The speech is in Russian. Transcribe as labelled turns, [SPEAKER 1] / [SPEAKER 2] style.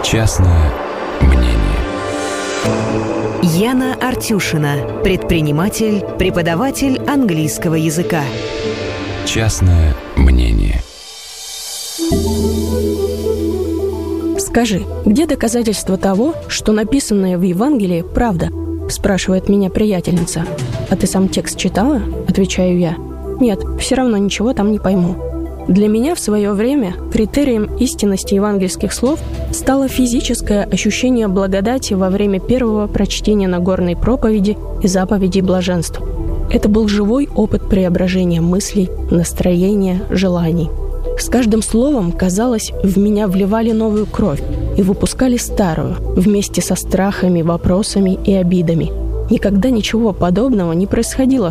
[SPEAKER 1] Частное мнение.
[SPEAKER 2] Яна Артюшина, предприниматель, преподаватель английского языка.
[SPEAKER 1] Частное мнение.
[SPEAKER 3] «Скажи, где доказательства того, что написанное в Евангелии правда?» – спрашивает меня приятельница. «А ты сам текст читала?» – отвечаю я. «Нет, все равно ничего там не пойму». Для меня в свое время критерием истинности евангельских слов стало физическое ощущение благодати во время первого прочтения Нагорной проповеди и заповедей блаженств. Это был живой опыт преображения мыслей, настроения, желаний. С каждым словом, казалось, в меня вливали новую кровь и выпускали старую, вместе со страхами, вопросами и обидами. Никогда ничего подобного не происходило